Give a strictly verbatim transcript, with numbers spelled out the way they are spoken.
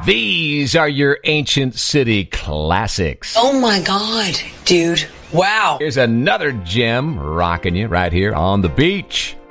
These are your ancient city classics. Oh my God, dude. Wow. Here's another gem rocking you right here on the beach.